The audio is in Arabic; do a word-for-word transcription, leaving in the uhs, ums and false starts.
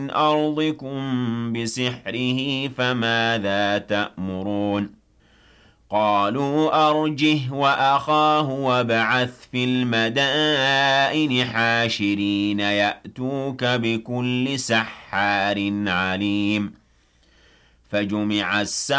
أرضكم بسحره فماذا تأمرون قالوا أرجه وأخاه وابعث في المدائن حاشرين يأتوك بكل سحار عليم فجمع السحرة